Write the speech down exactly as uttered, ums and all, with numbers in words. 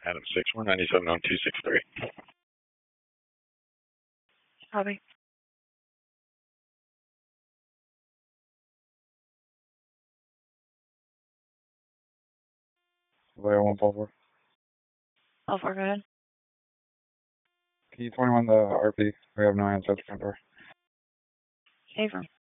Adam six one nine seven one two six three. Copy. Vallejo one four four. All four, go ahead. Key twenty-one, the R P. We have no answer at the front door. Affirm.